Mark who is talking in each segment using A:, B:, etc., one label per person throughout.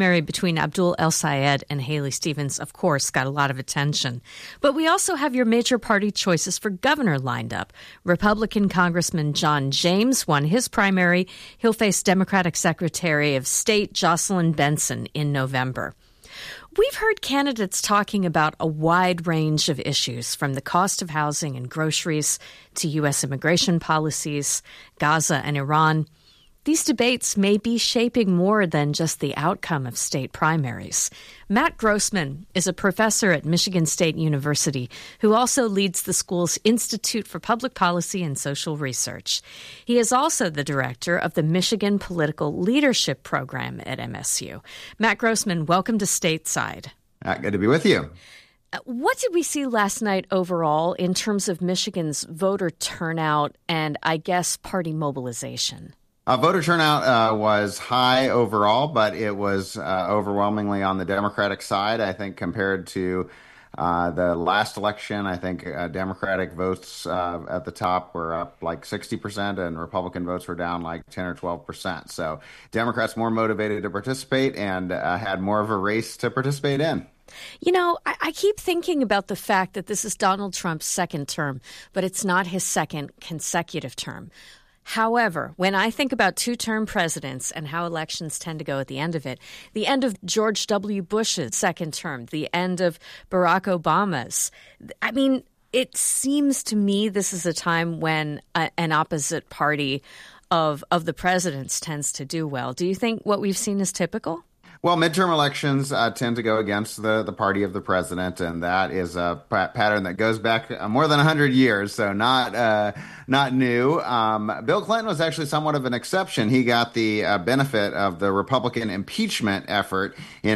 A: primary between Abdul El-Sayed and Haley Stevens, of course, got a lot of attention. But we also have your major party choices for governor lined up. Republican Congressman John James won his primary. He'll face Democratic Secretary of State Jocelyn Benson in November. We've heard candidates talking about a wide range of issues, from the cost of housing and groceries to U.S. immigration policies, Gaza and Iran. These debates may be shaping more than just the outcome of state primaries. Matt Grossman is a professor at Michigan State University who also leads the school's Institute for Public Policy and Social Research. He is also the director of the Michigan Political Leadership Program at MSU. Matt Grossman, welcome to Stateside.
B: Good to be with you.
A: What did we see last night overall in terms of Michigan's voter turnout and, I guess, party mobilization?
B: Voter turnout was high overall, but it was overwhelmingly on the Democratic side. I think compared to the last election, I think Democratic votes at the top were up like 60% and Republican votes were down like 10 or 12%. So Democrats more motivated to participate and had more of a race to participate in.
A: You know, I keep thinking about the fact that this is Donald Trump's second term, but it's not his second consecutive term. However, when I think about two-term presidents and how elections tend to go at the end of it, the end of George W. Bush's second term, the end of Barack Obama's, I mean, it seems to me this is a time when an opposite party of the presidents tends to do well. Do you think what we've seen is typical?
B: Well, midterm elections tend to go against the party of the president, and that is a pattern that goes back more than 100 years, so not new. Bill Clinton was actually somewhat of an exception. He got the benefit of the Republican impeachment effort in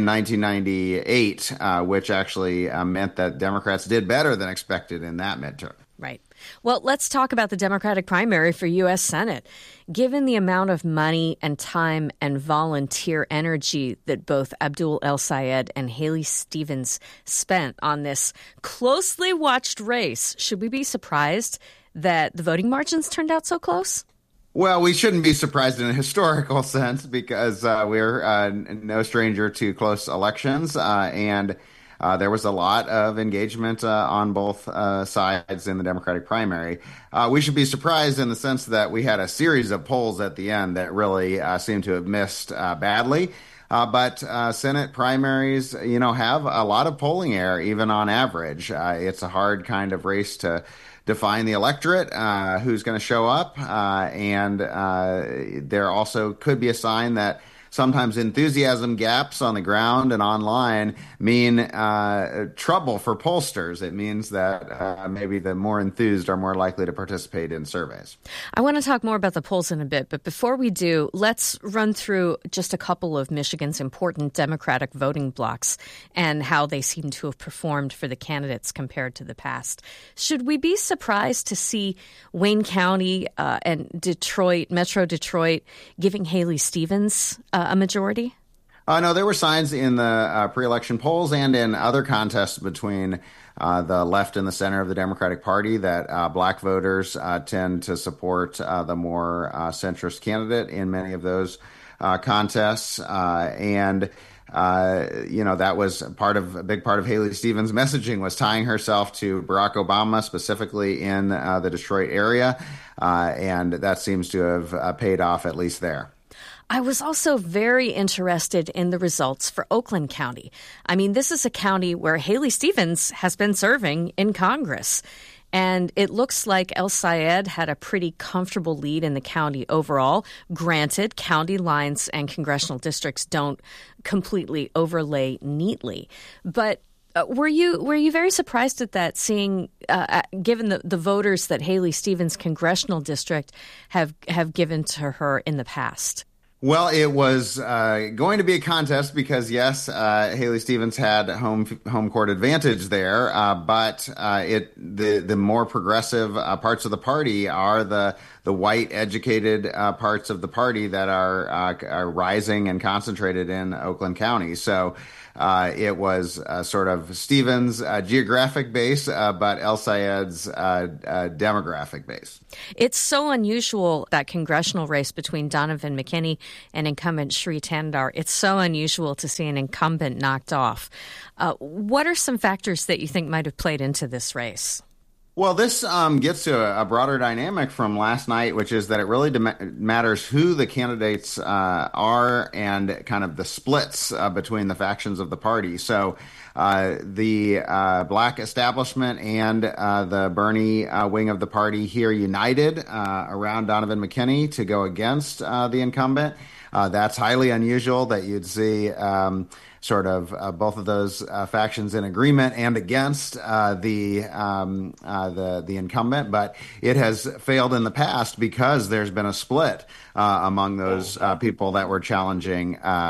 B: 1998, which actually meant that Democrats did better than expected in that midterm.
A: Right. Well, let's talk about the Democratic primary for U.S. Senate. Given the amount of money and time and volunteer energy that both Abdul El-Sayed and Haley Stevens spent on this closely watched race, should we be surprised that the voting margins turned out so close?
B: Well, we shouldn't be surprised in a historical sense because we're no stranger to close elections and there was a lot of engagement on both sides in the Democratic primary. We should be surprised in the sense that we had a series of polls at the end that really seemed to have missed badly. But Senate primaries, have a lot of polling error, even on average. It's a hard kind of race to define the electorate, who's going to show up. And there also could be a sign that sometimes enthusiasm gaps on the ground and online mean trouble for pollsters. It means that maybe the more enthused are more likely to participate in surveys.
A: I want to talk more about the polls in a bit, but before we do, let's run through just a couple of Michigan's important Democratic voting blocks and how they seem to have performed for the candidates compared to the past. Should we be surprised to see Wayne County and Detroit, Metro Detroit, giving Haley Stevens a majority?
B: No, there were signs in the pre-election polls and in other contests between the left and the center of the Democratic Party that black voters tend to support the more centrist candidate in many of those contests. And that was a big part of Haley Stevens' messaging was tying herself to Barack Obama, specifically in the Detroit area. And that seems to have paid off, at least there.
A: I was also very interested in the results for Oakland County. I mean, this is a county where Haley Stevens has been serving in Congress. And it looks like El-Sayed had a pretty comfortable lead in the county overall. Granted, county lines and congressional districts don't completely overlay neatly. But were you very surprised at that, seeing, given the voters that Haley Stevens' congressional district have given to her in the past?
B: Well, it was going to be a contest because, yes, Haley Stevens had home court advantage there, but the more progressive parts of the party are the the white educated parts of the party that are rising and concentrated in Oakland County. So it was sort of Stevens' geographic base, but El Sayed's demographic base.
A: It's so unusual, that congressional race between Donovan McKinney and incumbent Shri Thanedar. It's so unusual to see an incumbent knocked off. What are some factors that you think might have played into this race?
B: Well, this gets to a broader dynamic from last night, which is that it really matters who the candidates are and kind of the splits between the factions of the party. So the black establishment and the Bernie wing of the party here united around Donovan McKinney to go against the incumbent. That's highly unusual that you'd see sort of both of those factions in agreement and against the incumbent, but it has failed in the past because there's been a split among those people that were challenging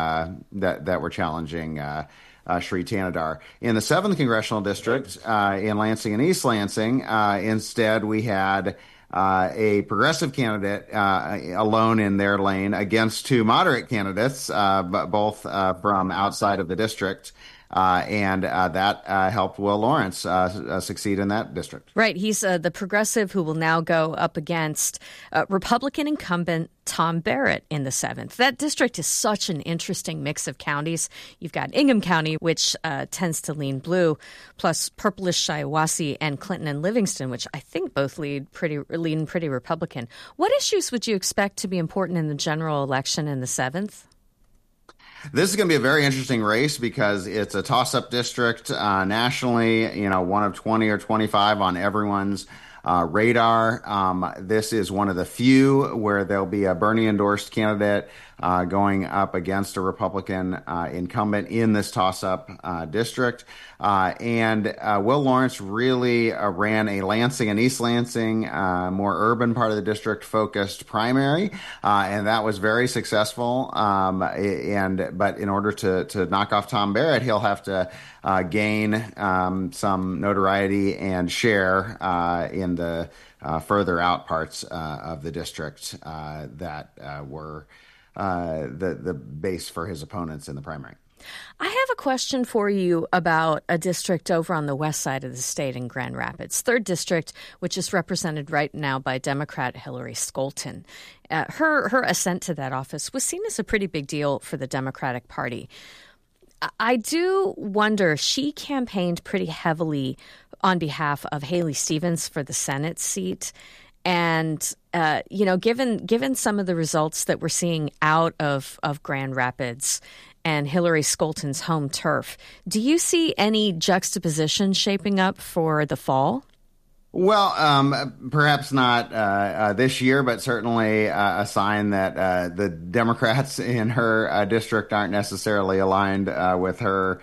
B: Shri Thanedar. In the 7th Congressional District in Lansing and East Lansing, instead we had a progressive candidate alone in their lane against two moderate candidates, but both from outside of the district. And that helped Will Lawrence succeed in that district.
A: Right. He's the progressive who will now go up against Republican incumbent Tom Barrett in the 7th. That district is such an interesting mix of counties. You've got Ingham County, which tends to lean blue, plus purplish Shiawassee and Clinton and Livingston, which I think both lean pretty Republican. What issues would you expect to be important in the general election in the 7th?
B: This is going to be a very interesting race because it's a toss-up district nationally, one of 20 or 25 on everyone's radar. This is one of the few where there'll be a Bernie-endorsed candidate going up against a Republican incumbent in this toss-up district. And Will Lawrence really ran a Lansing and East Lansing, more urban part of the district focused primary, and that was very successful. But in order to knock off Tom Barrett, he'll have to gain some notoriety and share in the further out parts of the district that were the base for his opponents in the primary.
A: I have a question for you about a district over on the west side of the state in Grand Rapids, 3rd District, which is represented right now by Democrat Hillary Scholten. Her ascent to that office was seen as a pretty big deal for the Democratic Party. I do wonder, she campaigned pretty heavily on behalf of Haley Stevens for the Senate seat. And, given some of the results that we're seeing out of Grand Rapids and Hillary Scholten's home turf, do you see any juxtaposition shaping up for the fall?
B: Well, perhaps not this year, but certainly a sign that the Democrats in her district aren't necessarily aligned with her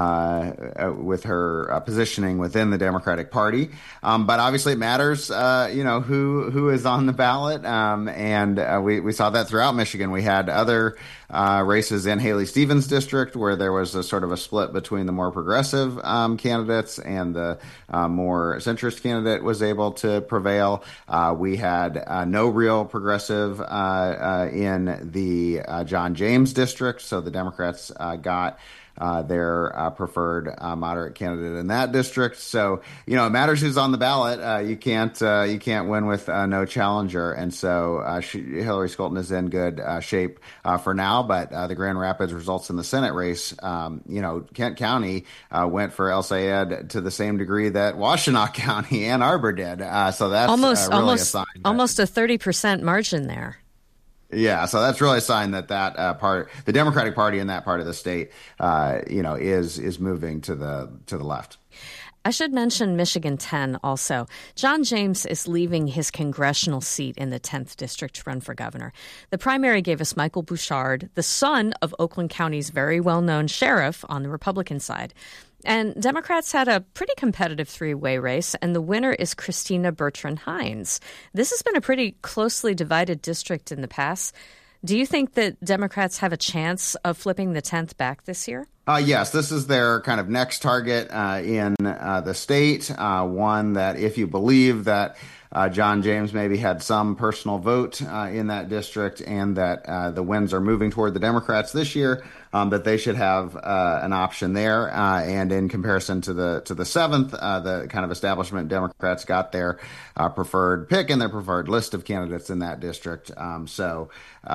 B: positioning within the Democratic Party. But obviously it matters, who is on the ballot. And we saw that throughout Michigan. We had other races in Haley Stevens' district where there was a sort of a split between the more progressive candidates and the more centrist candidate was able to prevail. We had no real progressive in the John James district, so the Democrats got their preferred moderate candidate in that district. So, it matters who's on the ballot. You can't win with no challenger. And so Hillary Scholten is in good shape for now. But the Grand Rapids results in the Senate race, Kent County went for El Sayed to the same degree that Washtenaw County, Ann Arbor did. So that's really a sign.
A: Almost a 30% margin there.
B: Yeah, so that's really a sign that part, the Democratic Party in that part of the state, is moving to the left.
A: I should mention Michigan 10 also. John James is leaving his congressional seat in the 10th district to run for governor. The primary gave us Michael Bouchard, the son of Oakland County's very well-known sheriff on the Republican side. And Democrats had a pretty competitive three-way race, and the winner is Christina Bertrand Hines. This has been a pretty closely divided district in the past. Do you think that Democrats have a chance of flipping the 10th back this year?
B: Yes, this is their kind of next target in the state. One that, if you believe that John James maybe had some personal vote in that district, and that the winds are moving toward the Democrats this year, that they should have an option there. And in comparison to the 7th, the kind of establishment Democrats got their preferred pick and their preferred list of candidates in that district. So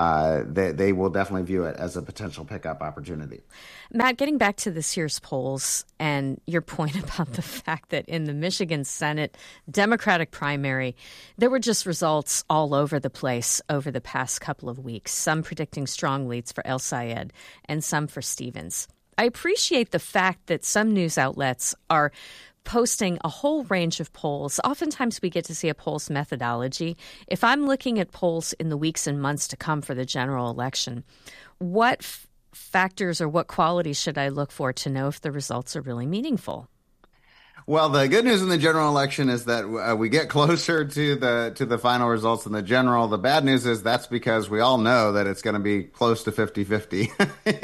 B: they will definitely view it as a potential pickup opportunity.
A: Matt, getting back to this year's polls and your point about the fact that in the Michigan Senate Democratic primary, there were just results all over the place over the past couple of weeks, some predicting strong leads for El-Sayed and some for Stevens. I appreciate the fact that some news outlets are posting a whole range of polls. Oftentimes we get to see a poll's methodology. If I'm looking at polls in the weeks and months to come for the general election, what factors or what qualities should I look for to know if the results are really meaningful?
B: Well, the good news in the general election is that we get closer to the final results in the general. The bad news is that's because we all know that it's going to be close to 50-50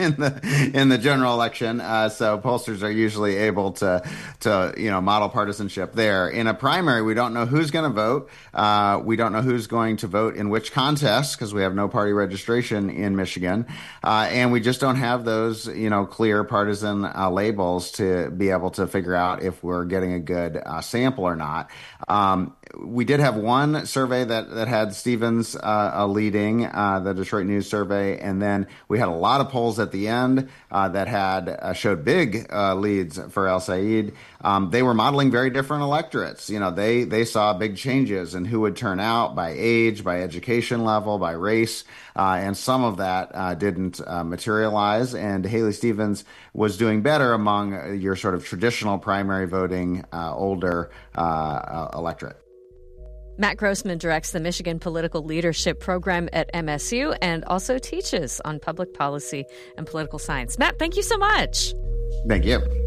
B: in the general election. So pollsters are usually able to model partisanship there. In a primary, we don't know who's going to vote. We don't know who's going to vote in which contest because we have no party registration in Michigan, and we just don't have those clear partisan labels to be able to figure out if we're getting a good sample or not. We did have one survey that had Stevens leading, the Detroit News survey, and then we had a lot of polls at the end that had showed big leads for El-Sayed. They were modeling very different electorates. They saw big changes in who would turn out by age, by education level, by race, and some of that didn't materialize. And Haley Stevens was doing better among your sort of traditional primary voting, older electorate.
A: Matt Grossman directs the Michigan Political Leadership Program at MSU and also teaches on public policy and political science. Matt, thank you so much.
B: Thank you.